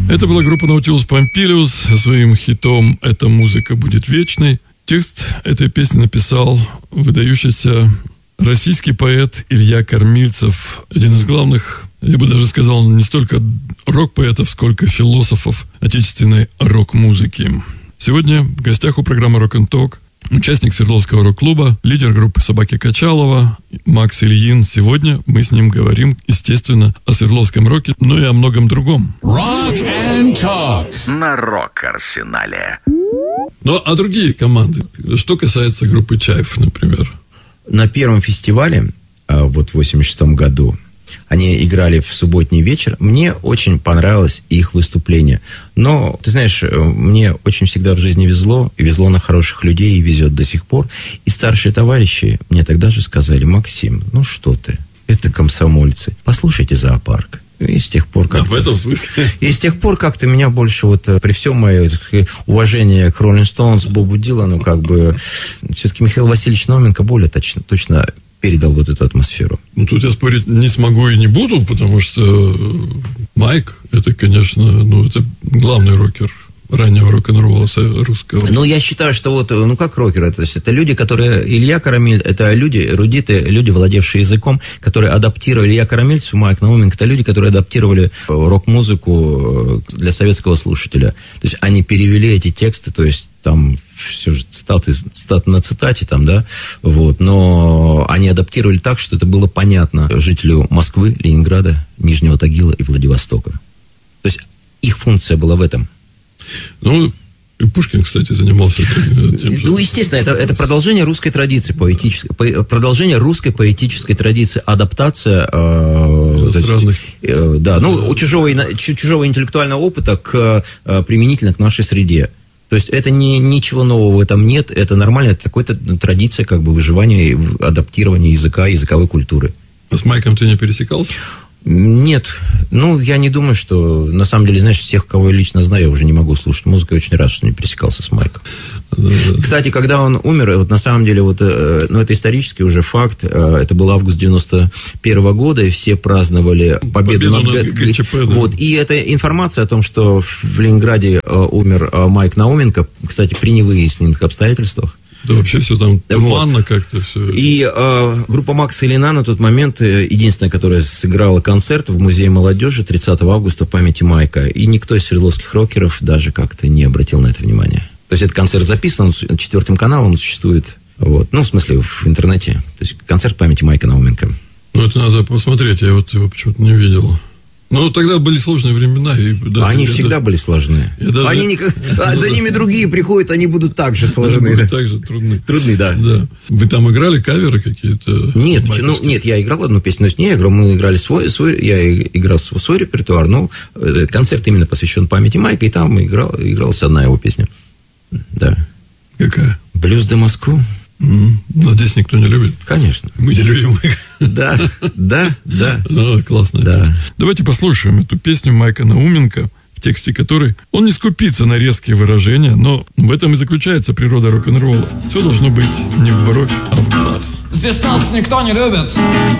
Это была группа Nautilus Pompilius со своим хитом «Эта музыка будет вечной». Текст этой песни написал выдающийся российский поэт Илья Кормильцев, один из главных, я бы даже сказал, не столько рок-поэтов, сколько философов отечественной рок-музыки. Сегодня в гостях у программы Rock and Talk участник Свердловского рок-клуба, лидер группы «Собаки Качалова» Макс Ильин. Сегодня мы с ним говорим, естественно, о Свердловском роке, но и о многом другом. Rock and Talk на Рок-Арсенале. Ну, а другие команды? Что касается группы «Чайф», например? На первом фестивале, вот в 86 году, они играли в субботний вечер. Мне очень понравилось их выступление. Но, ты знаешь, мне очень всегда в жизни везло. И везло на хороших людей, и везет до сих пор. И старшие товарищи мне тогда же сказали: Максим, ну что ты, это комсомольцы. Послушайте «Зоопарк». И с тех пор как-то... в этом смысле? И с тех пор как-то меня больше, вот при всем мое уважение к Роллинг Стоунс, Бобу Дилану, как бы... Все-таки Михаил Васильевич Науменко более точно передал вот эту атмосферу. Ну, тут я спорить не смогу и не буду, потому что Майк, это, конечно, ну, это главный рокер раннего рок-н-ролла русского. Ну, я считаю, что вот, ну, как рокеры, то есть это люди, которые... Илья Карамиль, это люди эрудиты, люди, владевшие языком, которые адаптировали... Илья Карамильцев, Майк Науменко, это люди, которые адаптировали рок-музыку для советского слушателя. То есть они перевели эти тексты, то есть там все же цитаты на цитате там, да, вот, но они адаптировали так, что это было понятно жителю Москвы, Ленинграда, Нижнего Тагила и Владивостока. То есть их функция была в этом. Ну, и Пушкин, кстати, занимался тем же. Ну, естественно, это продолжение русской традиции, продолжение русской поэтической традиции, адаптация у чужого интеллектуального опыта применительно к нашей среде. То есть это ничего нового в этом нет, это нормально, это какая-то традиция как бы выживания, адаптирования языка, языковой культуры. А с Майком ты не пересекался? Нет. Ну, я не думаю, что... На самом деле, знаешь, всех, кого я лично знаю, я уже не могу слушать музыку. Я очень рад, что не пересекался с Майком. Кстати, когда он умер, вот на самом деле, вот, ну, это исторический уже факт. Это был август 91 года, и все праздновали победу над ГЧП. Да. Вот. И эта информация о том, что в Ленинграде умер Майк Науменко, кстати, при невыясненных обстоятельствах. Да вообще все там туманно как-то все. И группа Макса Ильина на тот момент единственная, которая сыграла концерт в Музее молодежи 30 августа в памяти Майка. И никто из свердловских рокеров даже как-то не обратил на это внимание. То есть этот концерт записан, 4 каналом существует. Вот. Ну, в смысле, в интернете. То есть концерт в памяти Майка Науменко. Ну, это надо посмотреть, я вот его почему-то не видел. Ну, тогда были сложные времена. И даже они всегда были сложные. За ними другие приходят, они будут так же сложны. Будут так же трудны. Трудны, да. Вы там играли каверы какие-то? Нет, я играл одну песню, но с ней мы играли я играл свой репертуар, но концерт именно посвящен памяти Майка, и там игралась одна его песня. Да. Какая? «Блюз де Москву». Но здесь никто не любит. Конечно. Мы не любим их. Да. Классная песня. Давайте послушаем эту песню Майка Науменко, в тексте которой он не скупится на резкие выражения, но в этом и заключается природа рок-н-ролла. Все должно быть не в бровь, а в глаз. Здесь нас никто не любит.